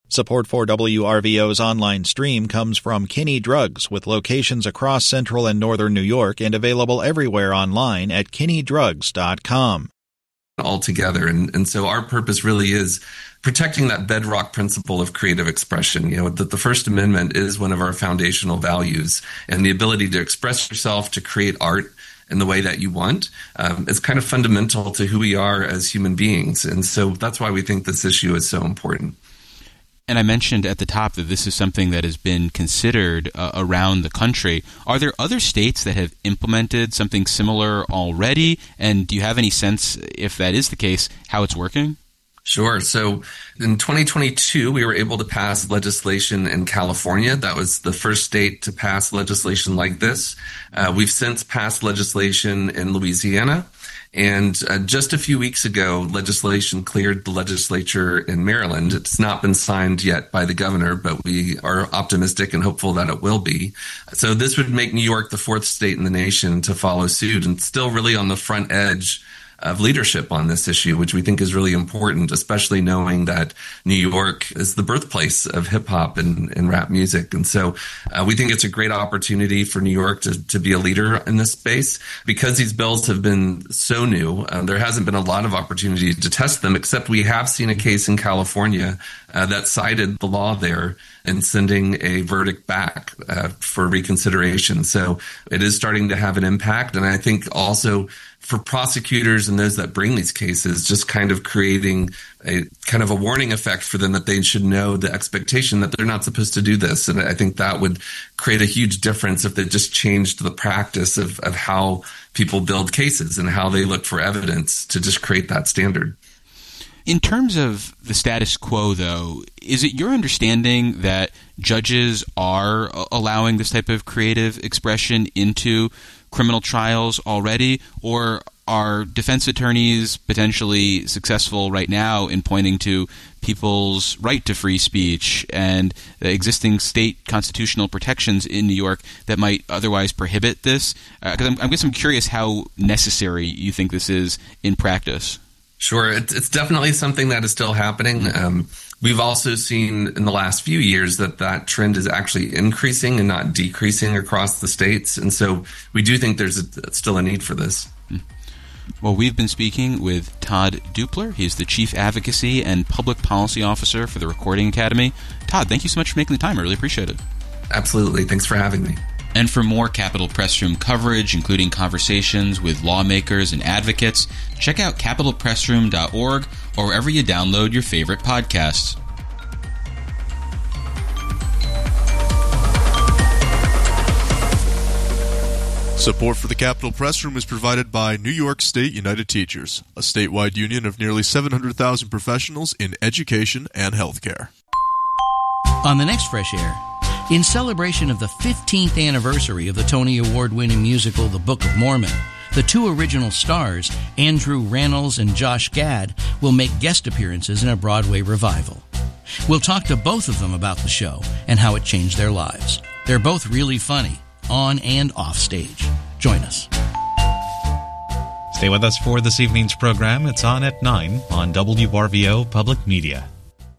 Support for WRVO's online stream comes from Kinney Drugs, with locations across central and northern New York and available everywhere online at kinneydrugs.com. Altogether. And so our purpose really is protecting that bedrock principle of creative expression. That the First Amendment is one of our foundational values, and the ability to express yourself, to create art in the way that you want, is kind of fundamental to who we are as human beings. And so that's why we think this issue is so important. And I mentioned at the top that this is something that has been considered around the country. Are there other states that have implemented something similar already? And do you have any sense, if that is the case, how it's working? Sure. So in 2022, we were able to pass legislation in California. That was the first state to pass legislation like this. We've since passed legislation in Louisiana. And just a few weeks ago, legislation cleared the legislature in Maryland. It's not been signed yet by the governor, but we are optimistic and hopeful that it will be. So this would make New York the fourth state in the nation to follow suit, and still really on the front edge of leadership on this issue, which we think is really important, especially knowing that New York is the birthplace of hip hop and rap music. And so we think it's a great opportunity for New York to be a leader in this space. Because these bills have been so new, there hasn't been a lot of opportunity to test them, except we have seen a case in California that cited the law there and sending a verdict back for reconsideration. So it is starting to have an impact. And I think also for prosecutors and those that bring these cases, just kind of creating a kind of a warning effect for them, that they should know the expectation that they're not supposed to do this. And I think that would create a huge difference if they just changed the practice of how people build cases and how they look for evidence, to just create that standard. In terms of the status quo, though, is it your understanding that judges are allowing this type of creative expression into criminal trials already, or are defense attorneys potentially successful right now in pointing to people's right to free speech and the existing state constitutional protections in New York that might otherwise prohibit this? Because I'm curious how necessary you think this is in practice. Sure. It's definitely something that is still happening. We've also seen in the last few years that trend is actually increasing and not decreasing across the states. And so we do think there's still a need for this. Well, we've been speaking with Todd Dupler. He's the Chief Advocacy and Public Policy Officer for the Recording Academy. Todd, thank you so much for making the time. I really appreciate it. Absolutely. Thanks for having me. And for more Capitol Press Room coverage, including conversations with lawmakers and advocates, check out capitolpressroom.org or wherever you download your favorite podcasts. Support for the Capitol Press Room is provided by New York State United Teachers, a statewide union of nearly 700,000 professionals in education and healthcare. On the next Fresh Air, in celebration of the 15th anniversary of the Tony Award-winning musical The Book of Mormon, the two original stars, Andrew Rannells and Josh Gad, will make guest appearances in a Broadway revival. We'll talk to both of them about the show and how it changed their lives. They're both really funny, on and off stage. Join us. Stay with us for this evening's program. It's on at 9 on WRVO Public Media.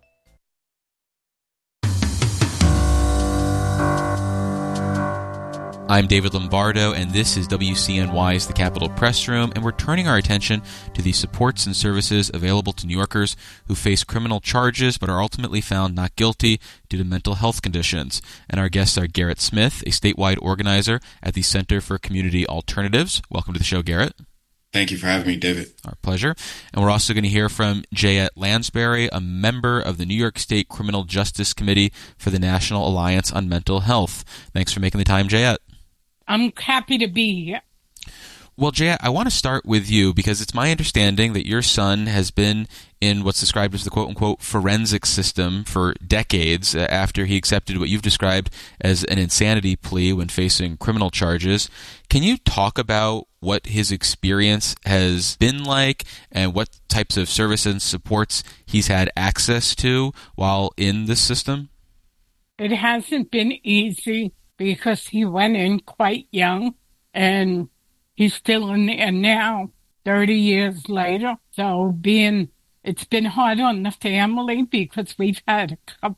I'm David Lombardo, and this is WCNY's The Capitol Press Room, and we're turning our attention to the supports and services available to New Yorkers who face criminal charges but are ultimately found not guilty due to mental health conditions. And our guests are Garrett Smith, a statewide organizer at the Center for Community Alternatives. Welcome to the show, Garrett. Thank you for having me, David. Our pleasure. And we're also going to hear from Jayette Lansbury, a member of the New York State Criminal Justice Committee for the National Alliance on Mental Health. Thanks for making the time, Jayette. I'm happy to be here. Well, Jay, I want to start with you because it's my understanding that your son has been in what's described as the quote-unquote forensic system for decades after he accepted what you've described as an insanity plea when facing criminal charges. Can you talk about what his experience has been like and what types of services and supports he's had access to while in this system? It hasn't been easy because he went in quite young, and he's still in there now, 30 years later. So it's been hard on the family because we've had a couple